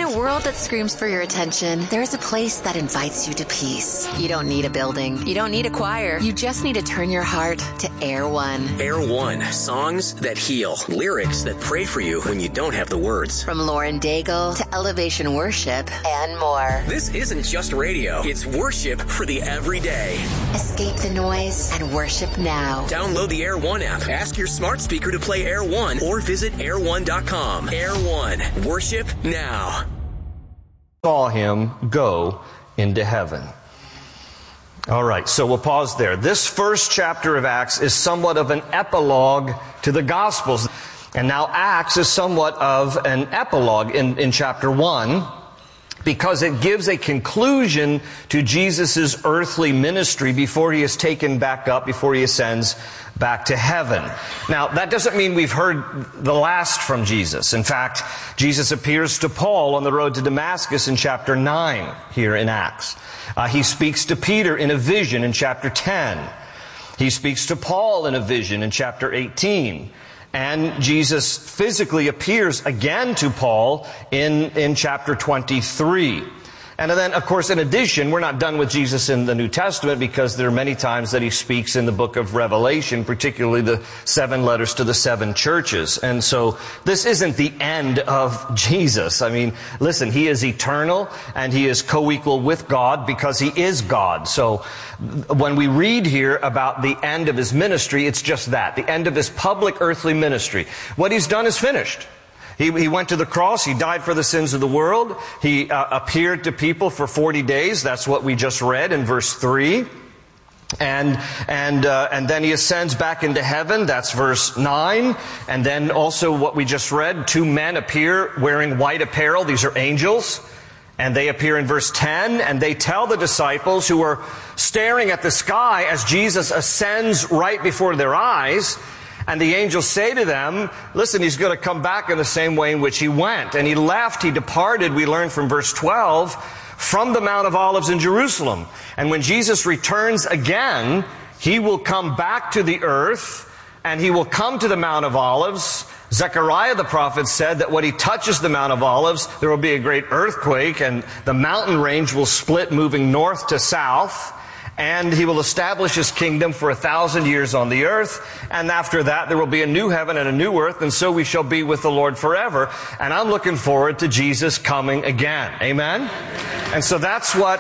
a world that screams for your attention, there is a place that invites you to peace. You don't need a building. You don't need a choir. You just need to turn your heart to Air One. Air One. Songs that heal. Lyrics that pray for you when you don't have the words. From Lauren Daigle to Elevation Worship and more. This isn't just radio. It's worship for the everyday. Escape the noise and worship now. Download the Air One app. Ask your smart speaker to play Air One or visit air1.com. Air One. Worship now. Saw him go into heaven. All right, so we'll pause there. This first chapter of Acts is somewhat of an epilogue to the Gospels. And now Acts is somewhat of an epilogue in chapter 1 because it gives a conclusion to Jesus' earthly ministry before he is taken back up, before he ascends back to heaven. Now, that doesn't mean we've heard the last from Jesus. In fact, Jesus appears to Paul on the road to Damascus in chapter 9 here in Acts. He speaks to Peter in a vision in chapter 10. He speaks to Paul in a vision in chapter 18. And Jesus physically appears again to Paul in chapter 23. And then, of course, in addition, we're not done with Jesus in the New Testament because there are many times that he speaks in the book of Revelation, particularly the 7 letters to the 7 churches. And so this isn't the end of Jesus. I mean, listen, he is eternal and he is co-equal with God because he is God. So when we read here about the end of his ministry, it's just that, the end of his public earthly ministry. What he's done is finished. He went to the cross. He died for the sins of the world. He appeared to people for 40 days. That's what we just read in verse 3. And then he ascends back into heaven. That's verse 9. And then also what we just read, 2 men appear wearing white apparel. These are angels. And they appear in verse 10, and they tell the disciples who are staring at the sky as Jesus ascends right before their eyes. And the angels say to them, listen, he's going to come back in the same way in which he went. And he left, he departed, we learn from verse 12, from the Mount of Olives in Jerusalem. And when Jesus returns again, he will come back to the earth, and he will come to the Mount of Olives. Zechariah the prophet said that when he touches the Mount of Olives, there will be a great earthquake, and the mountain range will split, moving north to south. And he will establish his kingdom for 1,000 years on the earth. And after that, there will be a new heaven and a new earth. And so we shall be with the Lord forever. And I'm looking forward to Jesus coming again. Amen? And so that's what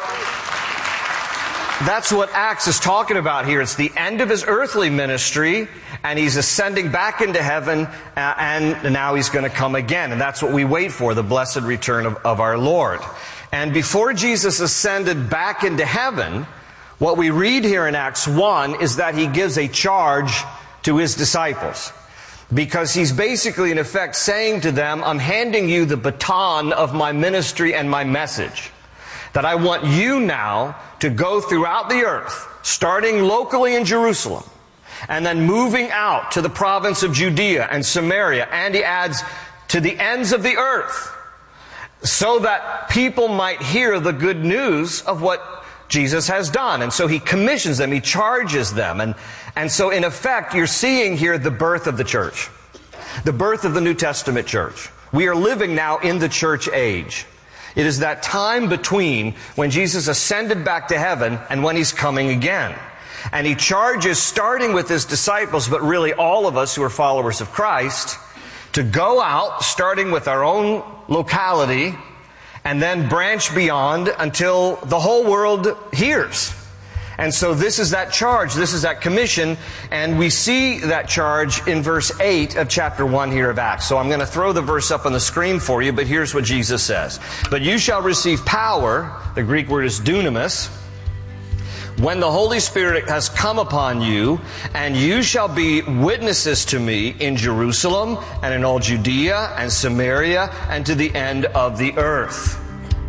Acts is talking about here. It's the end of his earthly ministry. And he's ascending back into heaven. And now he's going to come again. And that's what we wait for, the blessed return of our Lord. And before Jesus ascended back into heaven, what we read here in Acts 1 is that he gives a charge to his disciples. Because he's basically, in effect, saying to them, I'm handing you the baton of my ministry and my message. That I want you now to go throughout the earth, starting locally in Jerusalem, and then moving out to the province of Judea and Samaria, and he adds, to the ends of the earth, so that people might hear the good news of what Jesus has done. And so he commissions them, he charges them. And so in effect, you're seeing here the birth of the church. The birth of the New Testament church. We are living now in the church age. It is that time between when Jesus ascended back to heaven and when he's coming again. And he charges, starting with his disciples, but really all of us who are followers of Christ, to go out, starting with our own locality, and then branch beyond until the whole world hears. And so this is that charge, this is that commission, and we see that charge in verse 8 of chapter 1 here of Acts. So I'm going to throw the verse up on the screen for you, but here's what Jesus says. But you shall receive power, the Greek word is dunamis, when the Holy Spirit has come upon you, and you shall be witnesses to me in Jerusalem and in all Judea and Samaria and to the end of the earth.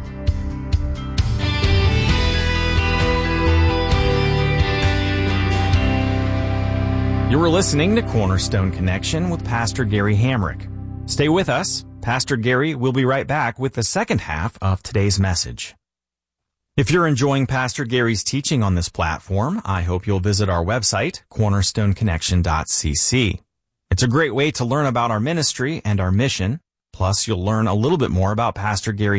You were listening to Cornerstone Connection with Pastor Gary Hamrick. Stay with us. Pastor Gary will be right back with the second half of today's message. If you're enjoying Pastor Gary's teaching on this platform, I hope you'll visit our website, cornerstoneconnection.cc. It's a great way to learn about our ministry and our mission. Plus, you'll learn a little bit more about Pastor Gary